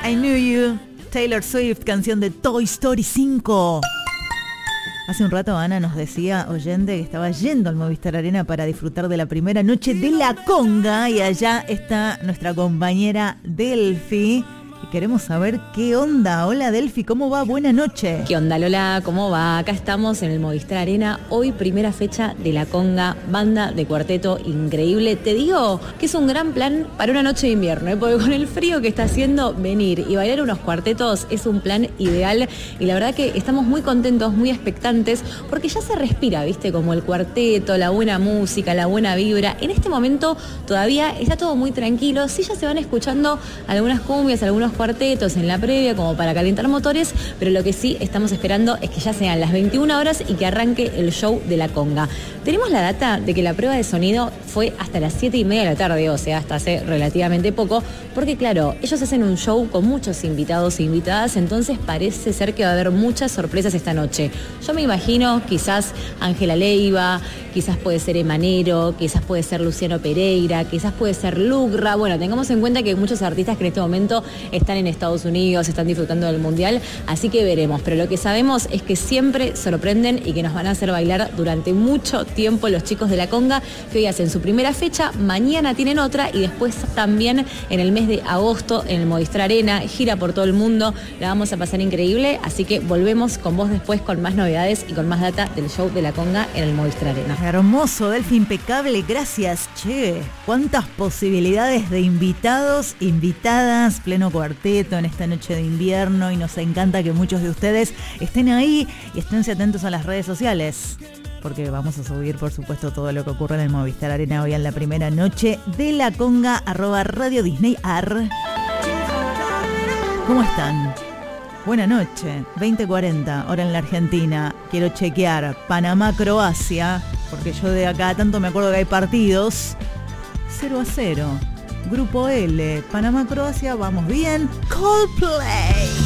I Knew You, Taylor Swift, canción de Toy Story 5. Hace un rato Ana nos decía, oyente, que estaba yendo al Movistar Arena para disfrutar de la primera noche de la conga, y allá está nuestra compañera Delphi. Y queremos saber qué onda. Hola Delphi, ¿cómo va? Buena noche. ¿Qué onda Lola? ¿Cómo va? Acá estamos en el Movistar Arena. Hoy primera fecha de la conga, banda de cuarteto increíble. Te digo que es un gran plan para una noche de invierno, ¿eh? Porque con el frío que está haciendo, venir y bailar unos cuartetos es un plan ideal. Y la verdad que estamos muy contentos, muy expectantes, porque ya se respira, ¿viste? Como el cuarteto, la buena música, la buena vibra. En este momento todavía está todo muy tranquilo. Sí, ya se van escuchando algunas cumbias, algunos cuartetos en la previa como para calentar motores, pero lo que sí estamos esperando es que ya sean las 21 horas y que arranque el show de la conga. Tenemos la data de que la prueba de sonido fue hasta las 7:30 de la tarde, o sea, hasta hace relativamente poco, porque claro, ellos hacen un show con muchos invitados e invitadas, entonces parece ser que va a haber muchas sorpresas esta noche. Yo me imagino quizás Ángela Leiva, quizás puede ser Emanero, quizás puede ser Luciano Pereira, quizás puede ser Lugra. Bueno, tengamos en cuenta que hay muchos artistas que en este momento están en Estados Unidos, están disfrutando del Mundial, así que veremos. Pero lo que sabemos es que siempre sorprenden y que nos van a hacer bailar durante mucho tiempo los chicos de la conga, que hoy hacen su primera fecha, mañana tienen otra y después también en el mes de agosto en el Movistar Arena, gira por todo el mundo, la vamos a pasar increíble, así que volvemos con vos después con más novedades y con más data del show de la conga en el Movistar Arena. Hermoso, Delphi, impecable, gracias. Che, cuántas posibilidades de invitados, invitadas, pleno cuarteto en esta noche de invierno, y nos encanta que muchos de ustedes estén ahí y esténse atentos a las redes sociales, porque vamos a subir, por supuesto, todo lo que ocurre en el Movistar Arena hoy en la primera noche de la conga, @Radio Disney Ar. ¿Cómo están? Buena noche, 20:40, hora en la Argentina. Quiero chequear Panamá-Croacia, porque yo de acá tanto me acuerdo que hay partidos. 0-0. Grupo L, Panamá-Croacia, vamos bien. Coldplay.